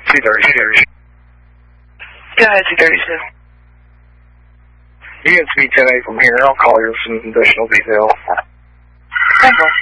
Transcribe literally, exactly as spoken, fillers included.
two thirty-two. Go ahead, two thirty-two. You can speak ten eight from here. I'll call you with some additional detail. Thank you.